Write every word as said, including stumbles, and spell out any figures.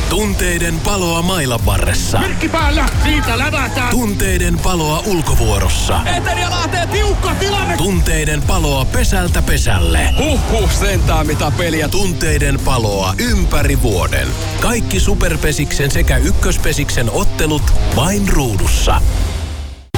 Tunteiden paloa mailan varressa. Merkki päällä, siitä lävätään. Tunteiden paloa ulkovuorossa. Etelä lähtee tiukka tilanne. Tunteiden paloa pesältä pesälle. Huhhuh, sentään mitä peliä. Tunteiden paloa ympäri vuoden. Kaikki Superpesiksen sekä Ykköspesiksen ottelut vain ruudussa.